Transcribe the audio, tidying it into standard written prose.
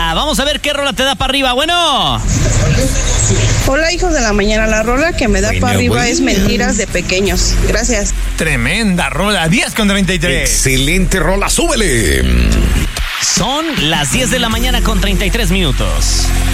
rola. Vamos a ver qué rola te da para arriba. Bueno. Hola, hijos de la mañana. La rola que me da para arriba es Mentiras de Pequeños. Gracias. Tremenda rola. 10:33. Excelente rola. Súbele. Son las 10 de la mañana con 33 minutos.